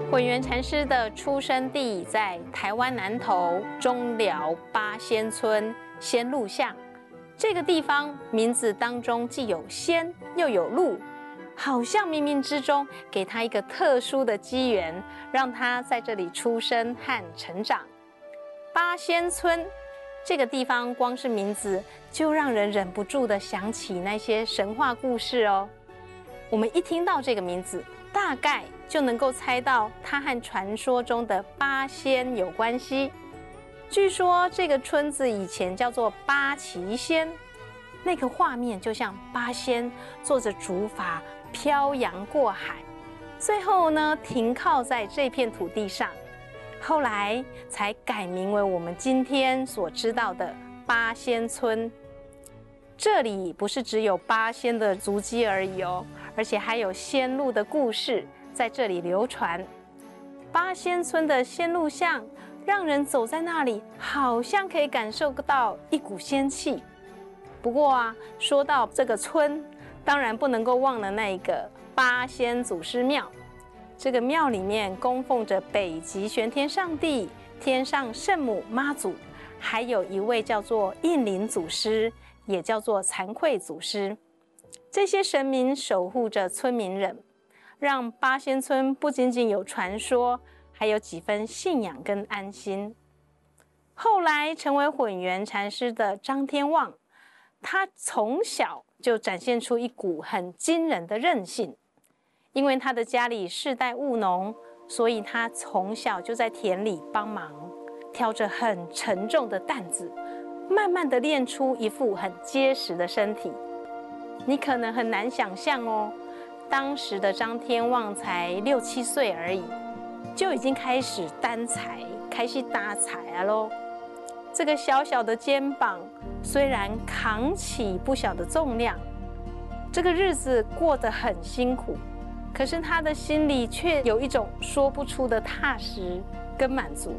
混元禅师的出生地在台湾南投中寮八仙村仙鹿巷。这个地方名字当中既有仙又有鹿，好像冥冥之中给他一个特殊的机缘，让他在这里出生和成长。八仙村这个地方，光是名字就让人忍不住的想起那些神话故事哦。我们一听到这个名字，大概就能够猜到它和传说中的八仙有关系。据说这个村子以前叫做八旗仙，那个画面就像八仙坐着竹筏漂洋过海，最后呢停靠在这片土地上，后来才改名为我们今天所知道的八仙村。这里不是只有八仙的足迹而已哦，而且还有仙鹿的故事在这里流传。八仙村的仙鹿巷，让人走在那里，好像可以感受到一股仙气。不过啊，说到这个村，当然不能够忘了那个八仙祖师庙。这个庙里面供奉着北极玄天上帝、天上圣母妈祖，还有一位叫做应灵祖师，也叫做惭愧祖师。这些神明守护着村民人，让八仙村不仅仅有传说，还有几分信仰跟安心。后来成为混元禅师的张天旺，他从小就展现出一股很惊人的韧性。因为他的家里世代务农，所以他从小就在田里帮忙，挑着很沉重的担子，慢慢的练出一副很结实的身体。你可能很难想象哦，当时的张天旺才6、7岁而已，就已经开始担柴，开始打柴啊咯。这个小小的肩膀虽然扛起不小的重量，这个日子过得很辛苦，可是他的心里却有一种说不出的踏实跟满足。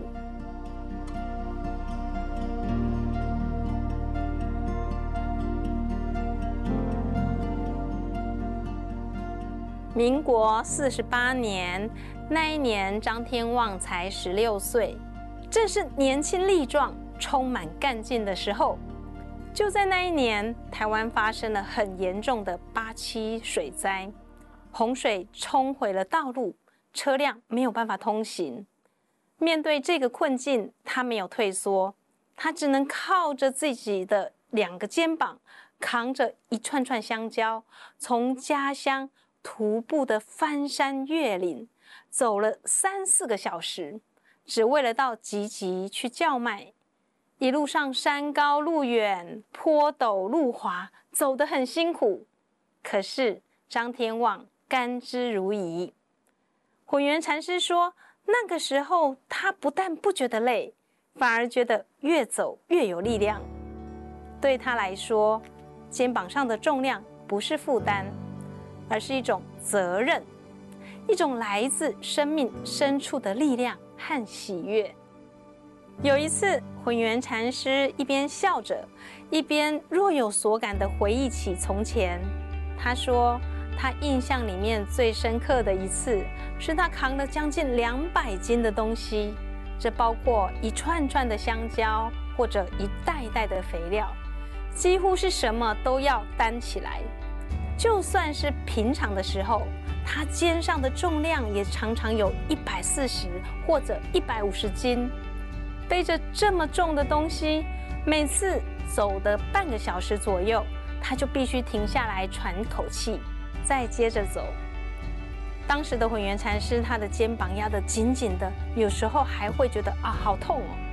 民国48年，那一年张天旺才16岁，正是年轻力壮、充满干劲的时候。就在那一年，台湾发生了很严重的87水灾，洪水冲毁了道路，车辆没有办法通行。面对这个困境，他没有退缩，他只能靠着自己的2个肩膀，扛着一串串香蕉，从家乡徒步的翻山越岭，走了3、4个小时，只为了到集集去叫卖。一路上山高路远，坡陡路滑，走得很辛苦。可是张天旺甘之如饴。混元禅师说，那个时候他不但不觉得累，反而觉得越走越有力量。对他来说，肩膀上的重量不是负担，而是一种责任，一种来自生命深处的力量和喜悦。有一次，混元禅师一边笑着，一边若有所感地回忆起从前。他说，他印象里面最深刻的一次，是他扛了将近200斤的东西，这包括一串串的香蕉，或者一袋袋的肥料，几乎是什么都要担起来。就算是平常的时候，他肩上的重量也常常有140或者150斤。背着这么重的东西，每次走的半个小时左右，他就必须停下来喘口气，再接着走。当时的混元禅师，他的肩膀压得紧紧的，有时候还会觉得好痛哦。